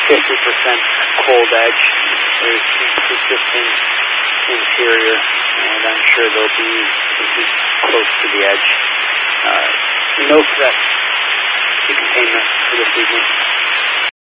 50% cold edge. There's persistent interior, and I'm sure they'll be close to the edge. No threat to containment for this evening.